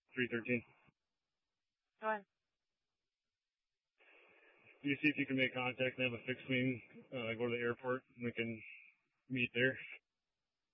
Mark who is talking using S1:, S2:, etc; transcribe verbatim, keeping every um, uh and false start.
S1: three thirteen.
S2: Go ahead.
S1: You see if you can make contact and have a fixed wing, uh, go to the airport and we can meet there.